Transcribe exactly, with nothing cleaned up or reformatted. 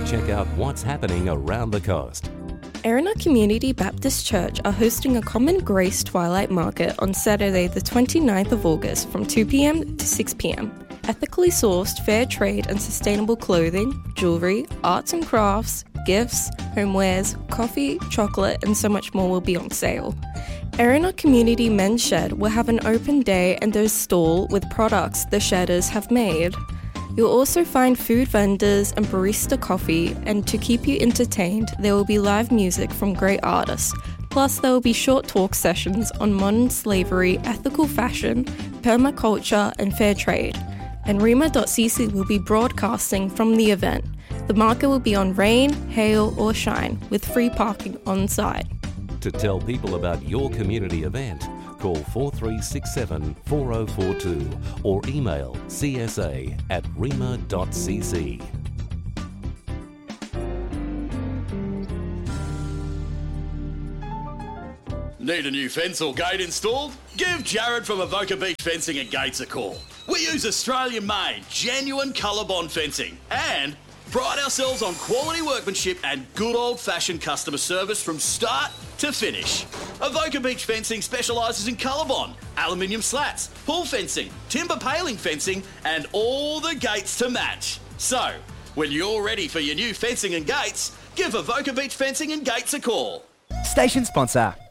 check out what's happening around the coast. Erina Community Baptist Church are hosting a Common Grace Twilight Market on Saturday the twenty-ninth of August from two p.m. to six p.m. Ethically sourced, fair trade and sustainable clothing, jewellery, arts and crafts, gifts, homewares, coffee, chocolate and so much more will be on sale. Erina Community Men's Shed will have an open day and a stall with products the shedders have made. You'll also find food vendors and barista coffee, and to keep you entertained, there will be live music from great artists. Plus, there will be short talk sessions on modern slavery, ethical fashion, permaculture and fair trade. And Rima dot c c will be broadcasting from the event. The market will be on rain, hail or shine, with free parking on site. To tell people about your community event, call four three six seven, four oh four two or email c s a at rima dot c c. Need a new fence or gate installed? Give Jared from Avoca Beach Fencing and Gates a call. We use Australian-made, genuine ColourBond fencing and pride ourselves on quality workmanship and good old-fashioned customer service from start to finish. Avoca Beach Fencing specialises in ColourBond, aluminium slats, pool fencing, timber paling fencing and all the gates to match. So, when you're ready for your new fencing and gates, give Avoca Beach Fencing and Gates a call. Station sponsor,